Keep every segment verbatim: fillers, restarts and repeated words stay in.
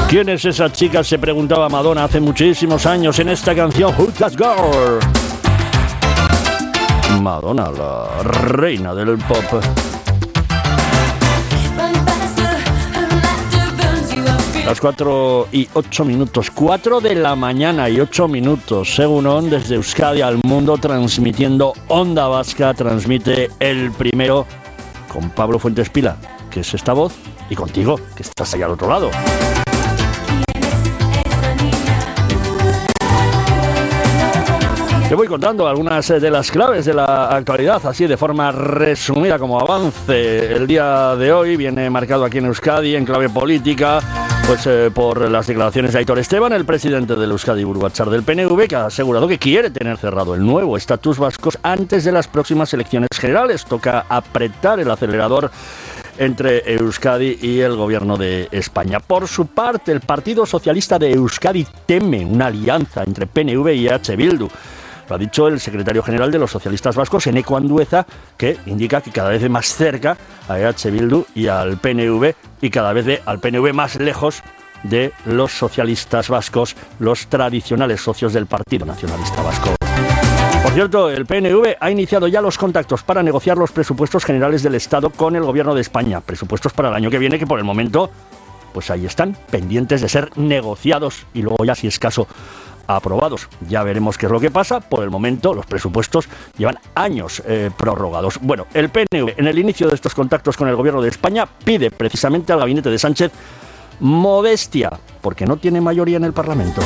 ¿Quién es esa chica?, se preguntaba Madonna hace muchísimos años en esta canción Who's That Girl. Madonna, la reina del pop. Las cuatro y ocho minutos, cuatro de la mañana y ocho minutos, según ON, desde Euskadi al mundo, transmitiendo Onda Vasca, transmite El Primero con Pablo Fuentes Pila, que es esta voz, y contigo, que estás ahí al otro lado. Te voy contando algunas de las claves de la actualidad, así de forma resumida como avance. El día de hoy viene marcado aquí en Euskadi, en clave política, pues eh, por las declaraciones de Aitor Esteban, el presidente del Euskadi Buru Batzar del P N V, que ha asegurado que quiere tener cerrado el nuevo estatus vasco antes de las próximas elecciones generales. Toca apretar el acelerador entre Euskadi y el gobierno de España. Por su parte, el Partido Socialista de Euskadi teme una alianza entre P N V y E H Bildu. Lo ha dicho el secretario general de los socialistas vascos, Eneko Andueza, que indica que cada vez ve más cerca a E H Bildu y al P N V, y cada vez ve al P N V más lejos de los socialistas vascos, los tradicionales socios del Partido Nacionalista Vasco. Por cierto, el P N V ha iniciado ya los contactos para negociar los presupuestos generales del Estado con el gobierno de España. Presupuestos para el año que viene que por el momento, pues ahí están, pendientes de ser negociados y luego ya, si es caso, aprobados. Ya veremos qué es lo que pasa. Por el momento, los presupuestos llevan años eh, prorrogados. Bueno, el P N V, en el inicio de estos contactos con el gobierno de España, pide precisamente al gabinete de Sánchez modestia, porque no tiene mayoría en el Parlamento.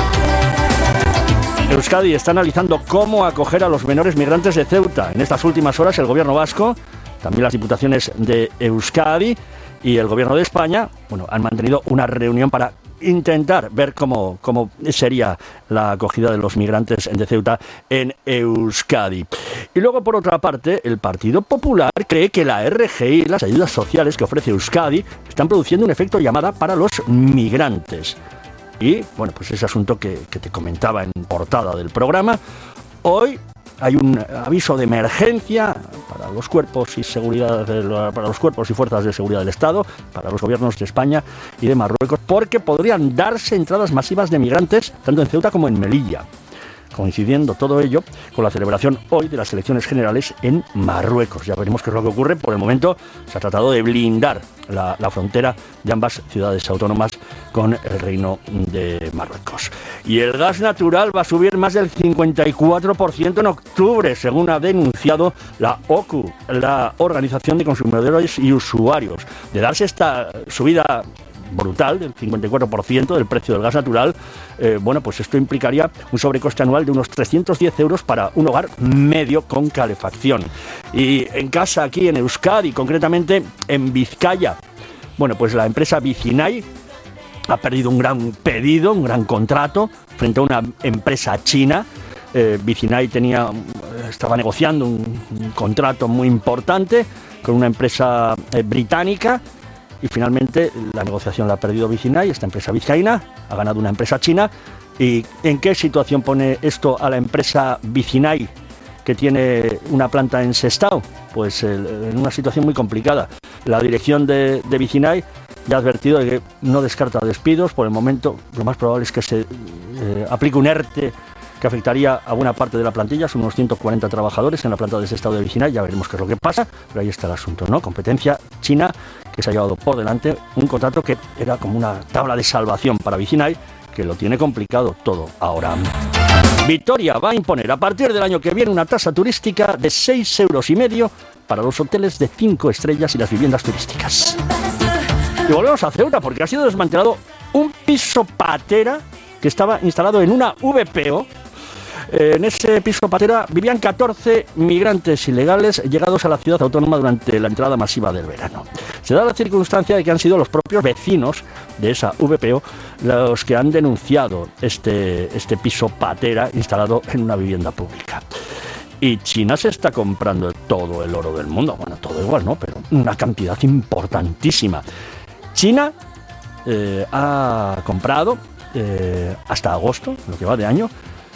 Euskadi está analizando cómo acoger a los menores migrantes de Ceuta. En estas últimas horas, el gobierno vasco, también las diputaciones de Euskadi y el gobierno de España, bueno, han mantenido una reunión para intentar ver cómo, cómo sería la acogida de los migrantes de Ceuta en Euskadi. Y luego, por otra parte, el Partido Popular cree que la R G I y las ayudas sociales que ofrece Euskadi están produciendo un efecto llamada para los migrantes. Y, bueno, pues ese asunto que, que te comentaba en portada del programa. Hoy hay un aviso de emergencia para los cuerpos y seguridad, para los cuerpos y fuerzas de seguridad del Estado, para los gobiernos de España y de Marruecos, porque podrían darse entradas masivas de migrantes tanto en Ceuta como en Melilla, coincidiendo todo ello con la celebración hoy de las elecciones generales en Marruecos. Ya veremos qué es lo que ocurre. Por el momento se ha tratado de blindar la, la frontera de ambas ciudades autónomas con el Reino de Marruecos. Y el gas natural va a subir más del cincuenta y cuatro por ciento en octubre, según ha denunciado la O C U, la Organización de Consumidores y Usuarios. De darse esta subida brutal, del cincuenta y cuatro por ciento del precio del gas natural, eh, bueno, pues esto implicaría un sobrecoste anual de unos trescientos diez euros para un hogar medio con calefacción. Y en casa, aquí en Euskadi, concretamente en Vizcaya, bueno, pues la empresa Vicinay ha perdido un gran pedido, un gran contrato frente a una empresa china. Eh, Vicinay tenía, estaba negociando un, un contrato muy importante con una empresa eh, británica. Y finalmente la negociación la ha perdido Vicinay, esta empresa vizcaína, ha ganado una empresa china. ¿Y en qué situación pone esto a la empresa Vicinay, que tiene una planta en Sestao? Pues eh, en una situación muy complicada. La dirección de, de Vicinay ya ha advertido de que no descarta despidos. Por el momento, lo más probable es que se eh, aplique un ERTE que afectaría a buena parte de la plantilla, son unos ciento cuarenta trabajadores en la planta de Sestao de Vicinay. Ya veremos qué es lo que pasa, pero ahí está el asunto, ¿no? Competencia china que se ha llevado por delante un contrato que era como una tabla de salvación para Vicinay, que lo tiene complicado todo ahora. Vitoria va a imponer a partir del año que viene una tasa turística de seis euros y medio para los hoteles de cinco estrellas y las viviendas turísticas. Y volvemos a Ceuta, porque ha sido desmantelado un piso patera que estaba instalado en una V P O. En ese piso patera vivían catorce migrantes ilegales llegados a la ciudad autónoma durante la entrada masiva del verano. Se da la circunstancia de que han sido los propios vecinos de esa V P O los que han denunciado este, este piso patera instalado en una vivienda pública. Y China se está comprando todo el oro del mundo. Bueno, todo igual, ¿no? Pero una cantidad importantísima. China eh, ha comprado eh, hasta agosto, lo que va de año,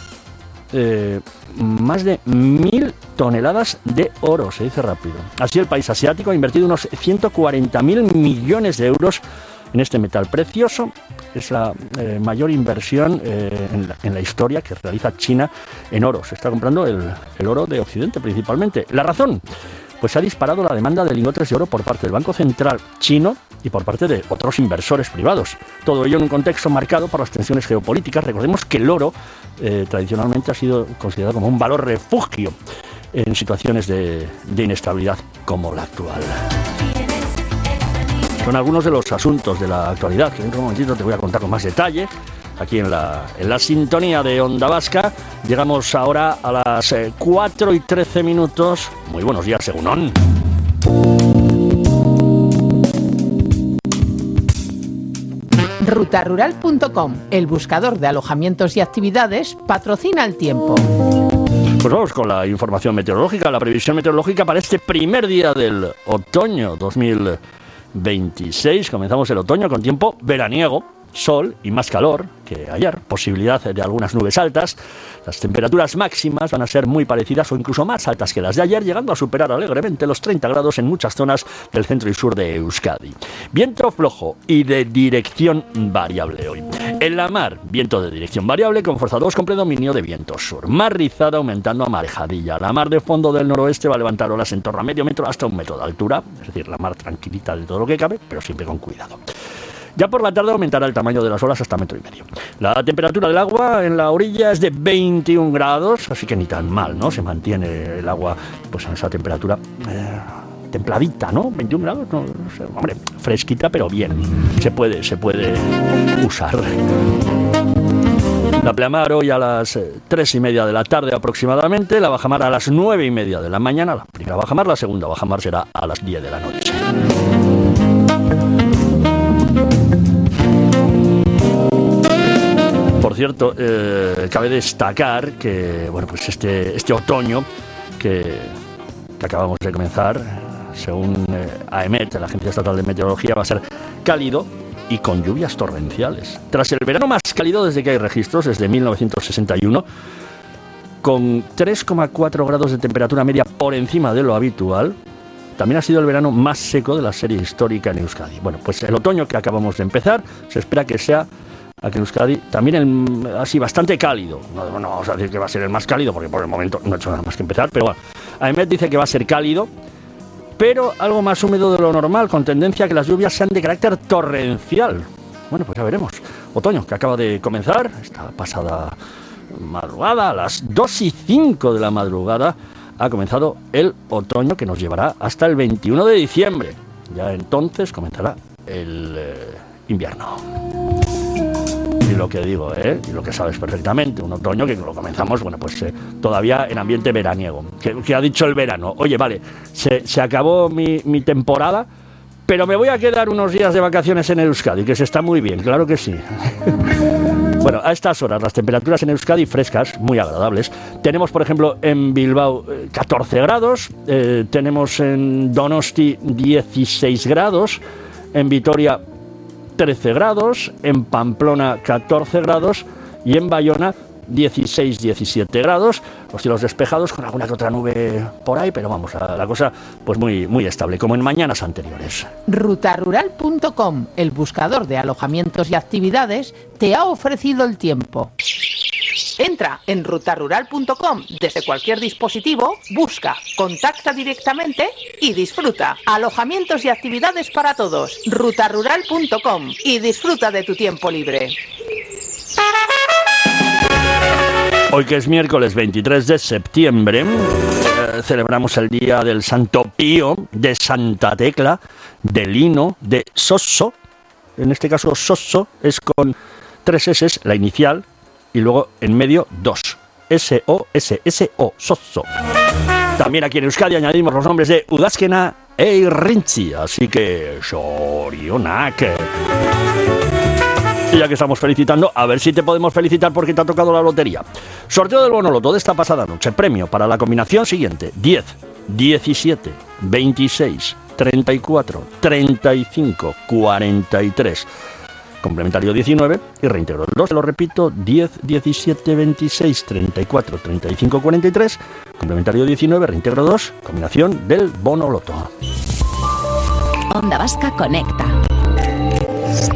Eh, más de mil toneladas de oro, se dice rápido. Así, el país asiático ha invertido unos ciento cuarenta mil millones de euros en este metal precioso. Es la eh, mayor inversión eh, en, la, en la historia que realiza China en oro. Se está comprando el, el oro de Occidente principalmente. ¿La razón? Pues se ha disparado la demanda de lingotes de oro por parte del Banco Central chino y por parte de otros inversores privados. Todo ello en un contexto marcado por las tensiones geopolíticas. Recordemos que el oro eh, tradicionalmente ha sido considerado como un valor refugio en situaciones de, de inestabilidad como la actual. Son algunos de los asuntos de la actualidad que dentro de un momentito te voy a contar con más detalle. Aquí en la, en la sintonía de Onda Vasca. Llegamos ahora a las eh, cuatro y trece minutos. Muy buenos días, Egunon. ruta rural punto com, el buscador de alojamientos y actividades, patrocina el tiempo. Pues vamos con la información meteorológica, la previsión meteorológica para este primer día del otoño dos mil veintiséis. Comenzamos el otoño con tiempo veraniego, sol y más calor que ayer, posibilidad de algunas nubes altas. Las temperaturas máximas van a ser muy parecidas o incluso más altas que las de ayer, llegando a superar alegremente los treinta grados en muchas zonas del centro y sur de Euskadi. Viento flojo y de dirección variable hoy. En la mar, viento de dirección variable con fuerza dos con predominio de viento sur. Mar rizada aumentando a marejadilla. La mar de fondo del noroeste va a levantar olas en torno a medio metro hasta un metro de altura, es decir, la mar tranquilita de todo lo que cabe, pero siempre con cuidado. Ya por la tarde aumentará el tamaño de las olas hasta metro y medio. La temperatura del agua en la orilla es de veintiún grados, así que ni tan mal, ¿no? Se mantiene el agua pues en esa temperatura eh, templadita, ¿no? veintiún grados, no, no sé, hombre, fresquita, pero bien. Se puede, se puede usar. La pleamar hoy a las eh, tres y media de la tarde aproximadamente, la bajamar a las nueve y media de la mañana, la primera bajamar, la segunda bajamar será a las diez de la noche. Por cierto, eh, cabe destacar que bueno, pues este, este otoño que, que acabamos de comenzar, según eh, AEMET, la Agencia Estatal de Meteorología, va a ser cálido y con lluvias torrenciales. Tras el verano más cálido desde que hay registros, desde mil novecientos sesenta y uno, con tres coma cuatro grados de temperatura media por encima de lo habitual, también ha sido el verano más seco de la serie histórica en Euskadi. Bueno, pues el otoño que acabamos de empezar se espera que sea aquí en Euskadi también el, así bastante cálido. No, no vamos a decir que va a ser el más cálido porque por el momento no he hecho nada más que empezar, pero bueno, AEMET dice que va a ser cálido, pero algo más húmedo de lo normal, con tendencia a que las lluvias sean de carácter torrencial. Bueno, pues ya veremos. Otoño que acaba de comenzar, esta pasada madrugada, a las dos y cinco de la madrugada, ha comenzado el otoño que nos llevará hasta el veintiuno de diciembre. Ya entonces comenzará el eh, invierno. Y lo que digo, ¿eh? Y lo que sabes perfectamente, un otoño que lo comenzamos, bueno, pues eh, todavía en ambiente veraniego. ¿Qué, qué ha dicho el verano? Oye, vale, se, se acabó mi, mi temporada, pero me voy a quedar unos días de vacaciones en Euskadi, que se está muy bien, claro que sí. Bueno, a estas horas las temperaturas en Euskadi frescas, muy agradables. Tenemos, por ejemplo, en Bilbao catorce grados, eh, tenemos en Donosti dieciséis grados, en Vitoria trece grados, en Pamplona catorce grados y en Bayona dieciséis diecisiete grados. Los cielos despejados con alguna que otra nube por ahí, pero vamos, la, la cosa pues muy, muy estable, como en mañanas anteriores. ruta rural punto com, el buscador de alojamientos y actividades, te ha ofrecido el tiempo. Entra en ruta rural punto com desde cualquier dispositivo, busca, contacta directamente y disfruta. Alojamientos y actividades para todos. ruta rural punto com y disfruta de tu tiempo libre. Hoy que es miércoles veintitrés de septiembre, eh, celebramos el día del Santo Pío, de Santa Tecla, de Lino, de Sosso. En este caso Sosso es con tres S, la inicial, y luego en medio dos. S O S S O, Sosso. También aquí en Euskadi añadimos los nombres de Udazkena e Irrintzi, así que Sorionak. Y ya que estamos felicitando, a ver si te podemos felicitar porque te ha tocado la lotería. Sorteo del Bonoloto de esta pasada noche. Premio para la combinación siguiente: diez, diecisiete, veintiséis, treinta y cuatro, treinta y cinco, cuarenta y tres. Complementario diecinueve y reintegro el dos. Lo repito: diez, diecisiete, veintiséis, treinta y cuatro, treinta y cinco, cuarenta y tres. Complementario diecinueve, reintegro dos. Combinación del Bonoloto. Onda Vasca conecta.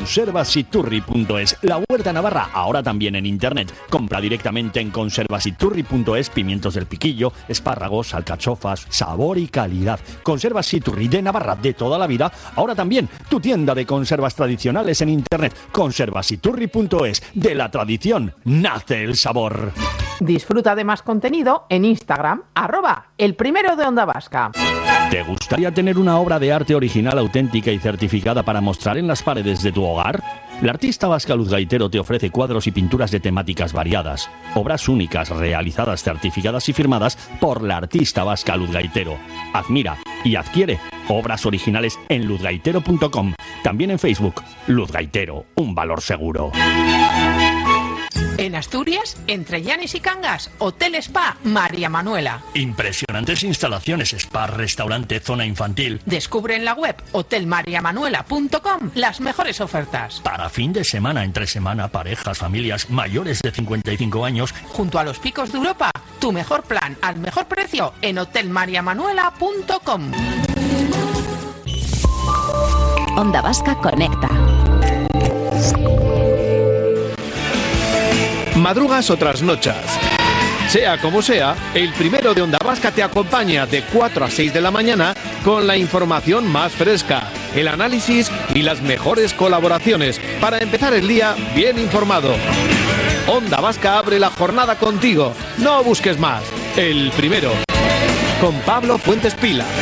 conservasiturri punto es. La huerta navarra, ahora también en internet. Compra directamente en conservasiturri punto es pimientos del piquillo, espárragos, alcachofas, sabor y calidad. Conservasiturri de Navarra de toda la vida, ahora también tu tienda de conservas tradicionales en internet. conservasiturri punto es. De la tradición nace el sabor. Disfruta de más contenido en Instagram, arroba el primero de Onda Vasca. ¿Te gustaría tener una obra de arte original, auténtica y certificada para mostrar en las paredes de tu hogar? La artista vasca Luz Gaitero te ofrece cuadros y pinturas de temáticas variadas. Obras únicas, realizadas, certificadas y firmadas por la artista vasca Luz Gaitero. Admira y adquiere obras originales en luz gaitero punto com. También en Facebook, Luz Gaitero, un valor seguro. En Asturias, entre Llanes y Cangas, Hotel Spa María Manuela. Impresionantes instalaciones, spa, restaurante, zona infantil. Descubre en la web hotel maría manuela punto com las mejores ofertas. Para fin de semana, entre semana, parejas, familias mayores de cincuenta y cinco años. Junto a los picos de Europa, tu mejor plan al mejor precio en hotel maría manuela punto com. Onda Vasca Conecta. Madrugas o trasnochas. Sea como sea, el primero de Onda Vasca te acompaña de cuatro a seis de la mañana con la información más fresca, el análisis y las mejores colaboraciones para empezar el día bien informado. Onda Vasca abre la jornada contigo. No busques más. El primero. Con Pablo Fuentes Pila.